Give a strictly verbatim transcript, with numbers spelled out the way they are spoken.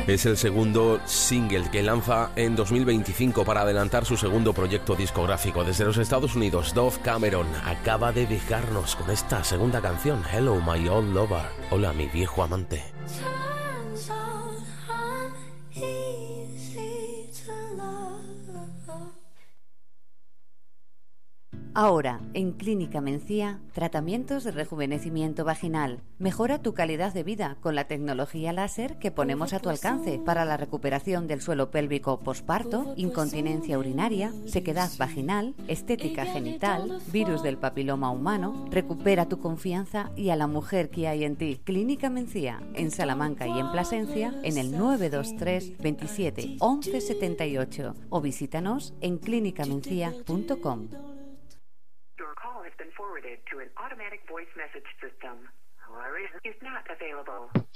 Es el segundo single que lanza en dos mil veinticinco para adelantar su segundo proyecto discográfico. Desde los Estados Unidos, Dove Cameron acaba de dejarnos con esta segunda canción, Hello My Old Lover. Hola, mi viejo amante. Ahora, en Clínica Mencía, tratamientos de rejuvenecimiento vaginal. Mejora tu calidad de vida con la tecnología láser que ponemos a tu alcance para la recuperación del suelo pélvico posparto, incontinencia urinaria, sequedad vaginal, estética genital, virus del papiloma humano. Recupera tu confianza y a la mujer que hay en ti. Clínica Mencía, en Salamanca y en Plasencia, en el nueve dos tres, veintisiete, once setenta y ocho, o visítanos en clínica mencía punto com. Your call has been forwarded to an automatic voice message system. However, is not available.